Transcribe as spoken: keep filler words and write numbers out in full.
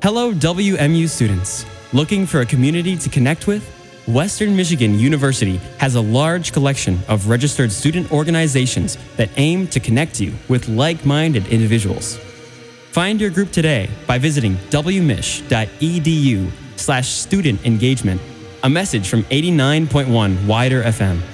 Hello, W M U students. Looking for a community to connect with? Western Michigan University has a large collection of registered student organizations that aim to connect you with like-minded individuals. Find your group today by visiting wmich.edu slash student engagement. A message from eighty-nine point one Wider F M.